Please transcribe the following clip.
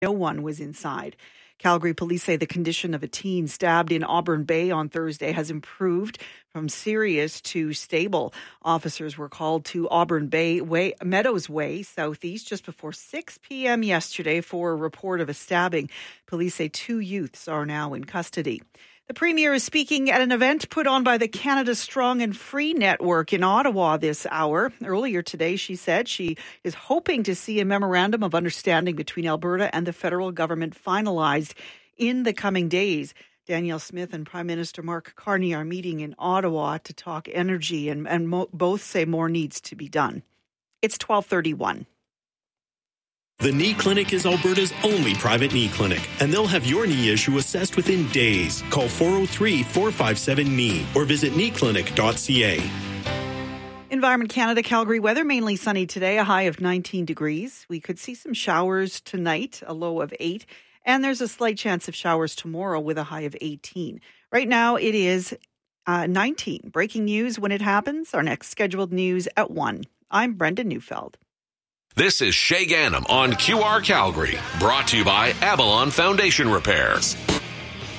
No one was inside. Calgary police say the condition of a teen stabbed in Auburn Bay on Thursday has improved from serious to stable. Officers were called to Auburn Bay Meadows Way, southeast, just before 6 p.m. yesterday for a report of a stabbing. Police say 2 youths are now in custody. The Premier is speaking at an event put on by the Canada Strong and Free Network in Ottawa this hour. Earlier today, she said she is hoping to see a memorandum of understanding between Alberta and the federal government finalized in the coming days. Danielle Smith and Prime Minister Mark Carney are meeting in Ottawa to talk energy, and both say more needs to be done. It's 12:31. The Knee Clinic is Alberta's only private knee clinic, and they'll have your knee issue assessed within days. Call 403-457-KNEE or visit kneeclinic.ca. Environment Canada, Calgary weather, mainly sunny today, a high of 19 degrees. We could see some showers tonight, a low of 8, and there's a slight chance of showers tomorrow with a high of 18. Right now it is 19. Breaking news when it happens. Our next scheduled news at 1. I'm Brenda Neufeld. This is Shay Gannam on QR Calgary, brought to you by Avalon Foundation Repairs.